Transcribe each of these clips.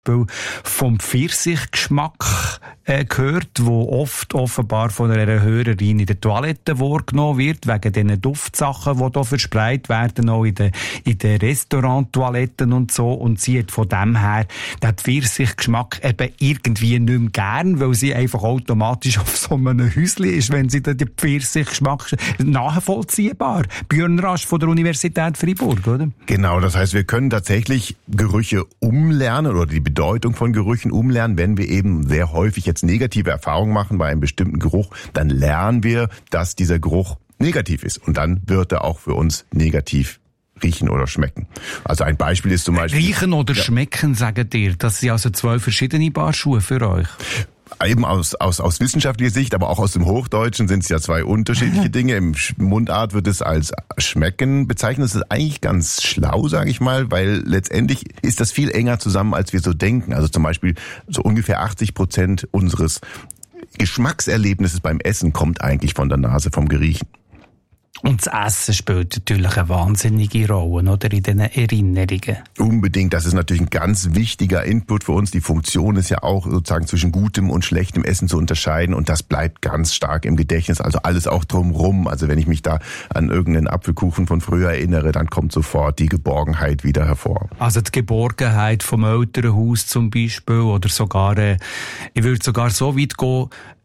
vom Pfirsichgeschmack gehört, wo oft offenbar von einer Hörerin in der Toilette wahrgenommen wird, wegen diesen Duftsachen, die hier verspreit werden, auch in den Restauranttoiletten und so. Und sie hat von dem her den Pfirsichgeschmack eben irgendwie nicht mehr gern, weil sie einfach automatisch auf so einem Häuschen ist, wenn sie den Pfirsichgeschmack nachvollziehbar. Björn Rasch von der Universität Freiburg, oder? Genau, das heißt, wir können tatsächlich Gerüche umlernen oder die Bedeutung von Gerüchen umlernen, wenn wir eben sehr häufig jetzt negative Erfahrungen machen bei einem bestimmten Geruch, dann lernen wir, dass dieser Geruch negativ ist und dann wird er auch für uns negativ riechen oder schmecken. Also ein Beispiel ist zum Beispiel... Riechen oder schmecken, sagt ihr? Das sind also 2 verschiedene Paar Schuhe für euch. Eben aus wissenschaftlicher Sicht, aber auch aus dem Hochdeutschen sind es ja 2 unterschiedliche Dinge. Im Mundart wird es als Schmecken bezeichnet. Das ist eigentlich ganz schlau, sage ich mal, weil letztendlich ist das viel enger zusammen, als wir so denken. Also zum Beispiel so ungefähr 80% unseres Geschmackserlebnisses beim Essen kommt eigentlich von der Nase, vom Geriechen. Und das Essen spielt natürlich eine wahnsinnige Rolle, oder, in diesen Erinnerungen. Unbedingt, das ist natürlich ein ganz wichtiger Input für uns. Die Funktion ist ja auch sozusagen zwischen gutem und schlechtem Essen zu unterscheiden und das bleibt ganz stark im Gedächtnis, also alles auch drumrum. Also wenn ich mich da an irgendeinen Apfelkuchen von früher erinnere, dann kommt sofort die Geborgenheit wieder hervor. Also die Geborgenheit vom Elternhaus zum Beispiel oder sogar, ich würde sogar so weit gehen,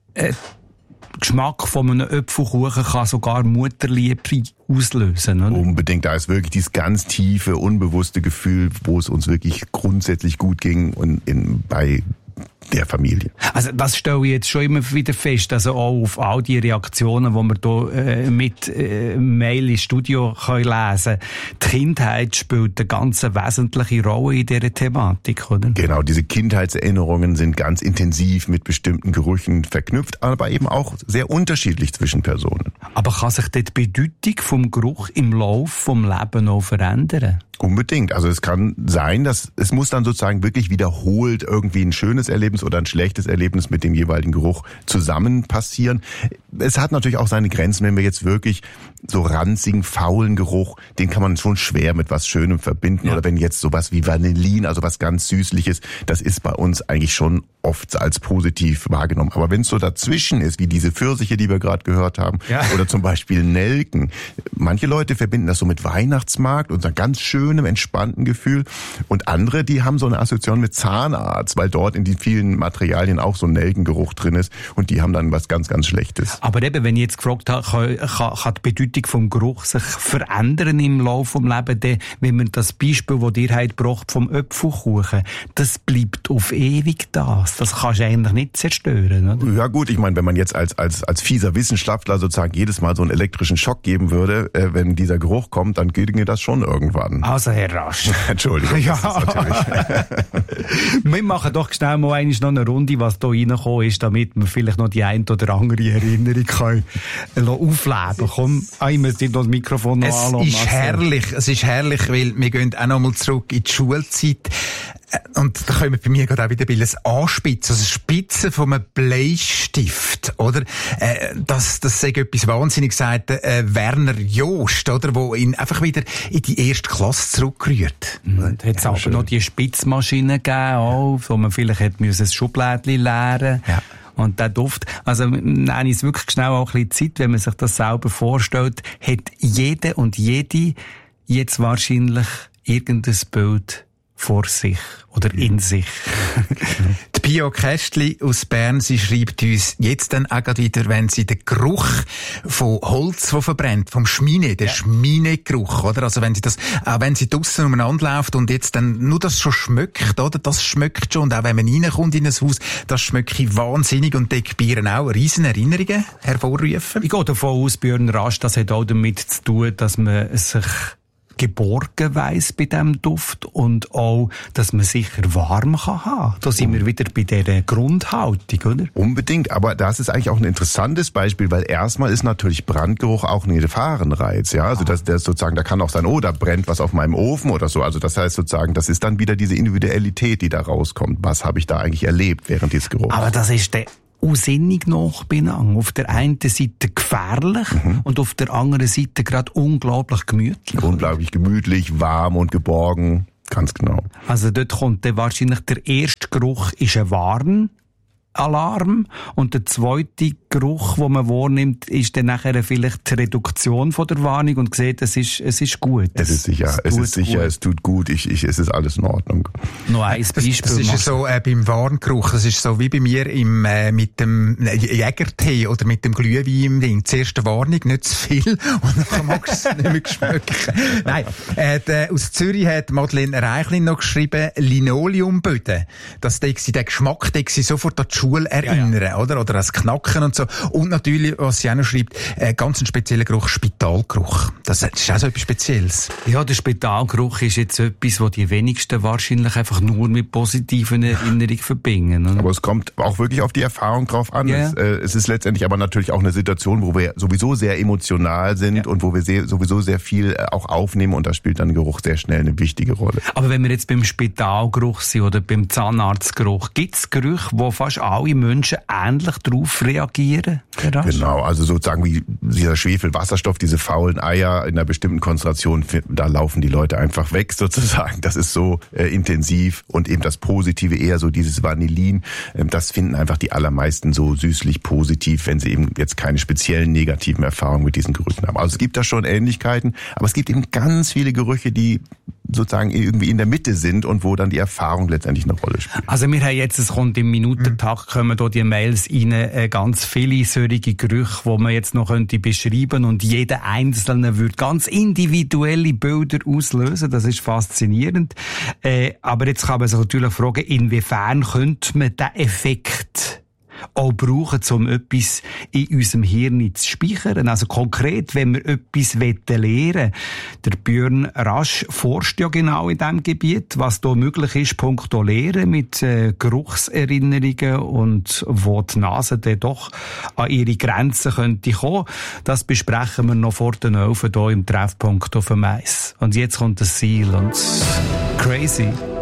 Geschmack von einem Apfelkuchen kann sogar Mutterliebe auslösen, oder? Unbedingt, da ist wirklich dieses ganz tiefe, unbewusste Gefühl, wo es uns wirklich grundsätzlich gut ging und bei der Familie. Also das stelle ich jetzt schon immer wieder fest, also auch auf all die Reaktionen, die wir hier mit Mail ins Studio können lesen. Die Kindheit spielt eine ganz wesentliche Rolle in dieser Thematik, oder? Genau, diese Kindheitserinnerungen sind ganz intensiv mit bestimmten Gerüchen verknüpft, aber eben auch sehr unterschiedlich zwischen Personen. Aber kann sich die Bedeutung vom Geruch im Lauf vom Leben auch verändern? Unbedingt. Also es kann sein, dass es muss dann sozusagen wirklich wiederholt irgendwie ein schönes Erlebnis oder ein schlechtes Erlebnis mit dem jeweiligen Geruch zusammen passieren. Es hat natürlich auch seine Grenzen, wenn wir jetzt wirklich so ranzigen, faulen Geruch, den kann man schon schwer mit was Schönem verbinden. Ja. Oder wenn jetzt sowas wie Vanillin, also was ganz Süßliches, das ist bei uns eigentlich schon oft als positiv wahrgenommen. Aber wenn es so dazwischen ist, wie diese Pfirsiche, die wir gerade gehört haben, ja, oder zum Beispiel Nelken, manche Leute verbinden das so mit Weihnachtsmarkt und so ganz schönem, entspannten Gefühl. Und andere, die haben so eine Assoziation mit Zahnarzt, weil dort in den vielen Materialien auch so ein Nelkengeruch drin ist und die haben dann was ganz, ganz Schlechtes. Aber eben, wenn ich jetzt gefragt habe, kann die Bedeutung vom Geruch sich verändern im Laufe des Lebens, wenn man das Beispiel, das dir heute gebracht vom Apfelkuchen, das bleibt auf ewig das. Das kannst du eigentlich nicht zerstören, oder? Ja gut, ich meine, wenn man jetzt als fieser Wissenschaftler sozusagen jedes Mal so einen elektrischen Schock geben würde, wenn dieser Geruch kommt, dann ginge das schon irgendwann. Also Herr Rasch. Entschuldigung. Ja. Wir machen doch schnell mal noch eine Runde, was da reingekommen ist, damit wir vielleicht noch die ein oder andere Erinnerung können aufleben. Komm, ich muss dir noch das Mikrofon noch anlassen. Es ist herrlich, weil wir gehen auch noch mal zurück in die Schulzeit. Und da können wir bei mir gerade auch wieder ein Anspitzen, also Spitzen von einem Bleistift, oder? Das sei etwas Wahnsinniges, sagt Werner Jost, oder? Wo ihn einfach wieder in die erste Klasse zurückrührt. Da hat es aber noch die Spitzmaschine gegeben, auch, wo man vielleicht hätte ein Schublädchen leeren. Ja. Und der Duft, also nein, ist wirklich schnell auch ein bisschen Zeit, wenn man sich das selber vorstellt, hat jede und jede jetzt wahrscheinlich irgendein Bild vor sich oder in sich. Die Pia Kästli aus Bern, sie schreibt uns jetzt dann auch gerade wieder, wenn sie den Geruch von Holz, das verbrennt, vom Schmine, der Schminegeruch, oder? Also wenn sie das, auch wenn sie draussen umeinander läuft und jetzt dann nur das schon schmeckt, oder? Das schmeckt schon. Und auch wenn man reinkommt in ein Haus, das schmeckt wahnsinnig und die Bieren auch riesen Erinnerungen hervorrufen. Ich gehe davon aus, Björn Rasch, das hat auch damit zu tun, dass man sich geborgen weiss bei diesem Duft und auch, dass man sicher warm kann haben. Da sind wir wieder bei dieser Grundhaltung, oder? Unbedingt, aber das ist eigentlich auch ein interessantes Beispiel, weil erstmal ist natürlich Brandgeruch auch ein Gefahrenreiz, ja, also das sozusagen, da kann auch sein, oh, da brennt was auf meinem Ofen oder so, also das heißt sozusagen, das ist dann wieder diese Individualität, die da rauskommt. Was habe ich da eigentlich erlebt während dieses Geruchs? Aber das ist der unsinnig nachbenang. Auf der einen Seite gefährlich und auf der anderen Seite gerade unglaublich gemütlich. Unglaublich gemütlich, warm und geborgen. Ganz genau. Also dort kommt dann wahrscheinlich der erste Geruch ist ein Warnalarm und der zweite Geruch, den man wahrnimmt, ist dann nachher vielleicht die Reduktion von der Warnung und sieht, es ist gut. Es ist sicher, es tut gut, es ist alles in Ordnung. Noch ein Beispiel. Das ist so beim Warngeruch, das ist so wie bei mir mit dem Jägertee oder mit dem Glühwein im Ding. Zuerst eine Warnung, nicht zu viel und dann magst du es nicht mehr schmecken. Nein, aus Zürich hat Madeleine Reichlin noch geschrieben, Linoleumböden, dass der Geschmack sofort an die Schule erinnern, oder? Oder das Knacken und so. Und natürlich, was sie auch noch schreibt, ganz ein spezieller Geruch, Spitalgeruch. Das ist auch so etwas Spezielles. Ja, der Spitalgeruch ist jetzt etwas, was die wenigsten wahrscheinlich einfach nur mit positiven Erinnerungen verbinden. Oder? Aber es kommt auch wirklich auf die Erfahrung drauf an. Ja. Es ist letztendlich aber natürlich auch eine Situation, wo wir sowieso sehr emotional sind und wo wir sowieso sehr viel auch aufnehmen und da spielt dann Geruch sehr schnell eine wichtige Rolle. Aber wenn wir jetzt beim Spitalgeruch sind oder beim Zahnarztgeruch, gibt es Gerüche, wo fast alle Menschen ähnlich darauf reagieren? Genau, also sozusagen wie dieser Schwefelwasserstoff, diese faulen Eier in einer bestimmten Konzentration, da laufen die Leute einfach weg sozusagen. Das ist so intensiv und eben das Positive eher so dieses Vanillin. Das finden einfach die allermeisten so süßlich positiv, wenn sie eben jetzt keine speziellen negativen Erfahrungen mit diesen Gerüchen haben. Also es gibt da schon Ähnlichkeiten, aber es gibt eben ganz viele Gerüche, die sozusagen irgendwie in der Mitte sind und wo dann die Erfahrung letztendlich eine Rolle spielt. Also wir haben jetzt, es kommt im Minutentakt, kommen da die Mails rein, ganz viele solche Gerüche, die man jetzt noch könnte beschreiben und jeder Einzelne würde ganz individuelle Bilder auslösen. Das ist faszinierend. Aber jetzt kann man sich natürlich fragen, inwiefern könnte man diesen Effekt auch brauchen, um etwas in unserem Hirn zu speichern. Also konkret, wenn wir etwas lernen wollen. Der Björn Rasch forscht ja genau in diesem Gebiet, was da möglich ist, punkto Lehren mit Geruchserinnerungen und wo die Nase dann doch an ihre Grenzen könnte kommen. Das besprechen wir noch vor den 11 hier im Treffpunkt auf dem Eis. Und jetzt kommt das Ziel und crazy.